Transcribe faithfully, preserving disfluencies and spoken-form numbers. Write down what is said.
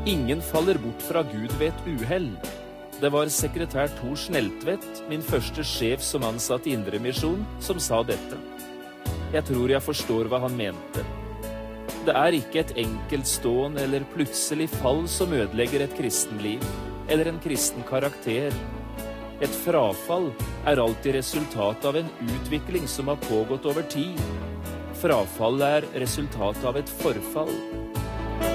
Ingen faller bort fra Gud ved et uhell. Det var sekretær Tor Sneltvedt, min første sjef som ansatt i Indremisjon, som sa dette. Jeg tror jeg forstår hva han mente. Det er ikke et enkeltstående eller plutselig fall som ødelegger et kristenliv, eller en kristen karakter. Et frafall er alltid resultat av en utvikling som har pågått over tid. Frafall er resultat av et forfall.